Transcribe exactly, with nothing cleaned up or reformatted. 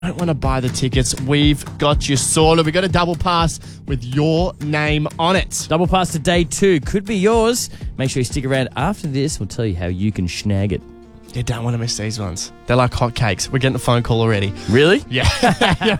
don't want to buy the tickets, we've got you sorted. We've got a double pass with your name on it. Double pass to day two could be yours. Make sure you stick around after this. We'll tell you how you can snag it. You don't want to miss these ones. They're like hotcakes. We're getting a phone call already. Really? Yeah. yeah.